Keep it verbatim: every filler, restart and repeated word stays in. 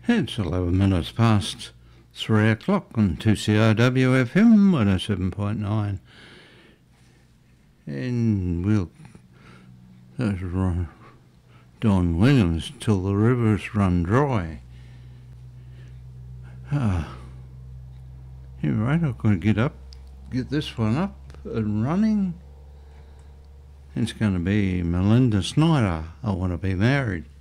It's eleven minutes past three o'clock on two C R W F M one oh seven point nine. And we'll... That's right. Don Williams, Till the Rivers Run Dry. Ah. Anyway, I'm going to get up, get this one up and running. It's going to be Melinda Snyder, I Want to Be Married.